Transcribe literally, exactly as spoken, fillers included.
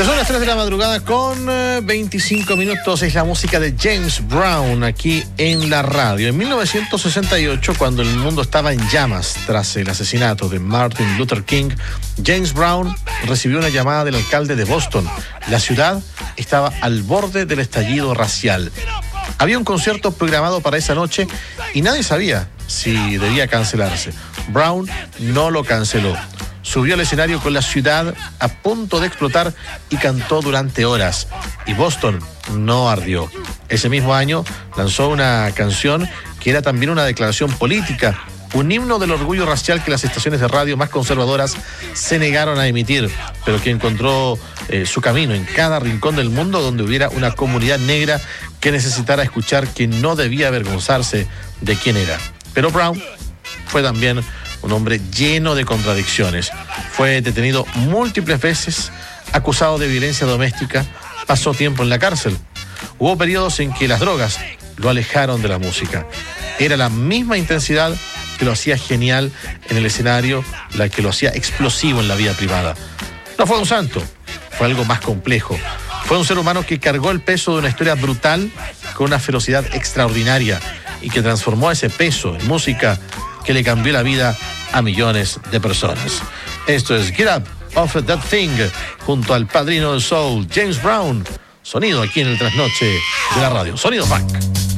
Ya son las tres de la madrugada con veinticinco minutos. Es la música de James Brown aquí en la radio. En mil novecientos sesenta y ocho, cuando el mundo estaba en llamas tras el asesinato de Martin Luther King, James Brown recibió una llamada del alcalde de Boston. La ciudad estaba al borde del estallido racial. Había un concierto programado para esa noche y nadie sabía si debía cancelarse. Brown no lo canceló. Subió al escenario con la ciudad a punto de explotar y cantó durante horas. Y Boston no ardió. Ese mismo año lanzó una canción que era también una declaración política, un himno del orgullo racial que las estaciones de radio más conservadoras se negaron a emitir, pero que encontró eh, su camino en cada rincón del mundo donde hubiera una comunidad negra que necesitara escuchar que no debía avergonzarse de quién era. Pero Brown fue también un hombre lleno de contradicciones. Fue detenido múltiples veces, acusado de violencia doméstica, pasó tiempo en la cárcel. Hubo periodos en que las drogas lo alejaron de la música. Era la misma intensidad que lo hacía genial en el escenario, la que lo hacía explosivo en la vida privada. No fue un santo, fue algo más complejo. Fue un ser humano que cargó el peso de una historia brutal con una ferocidad extraordinaria y que transformó ese peso en música que le cambió la vida a millones de personas. Esto es Get Up Off That Thing, junto al padrino del soul, James Brown. Sonido aquí en el trasnoche de la radio. Sonido Funk.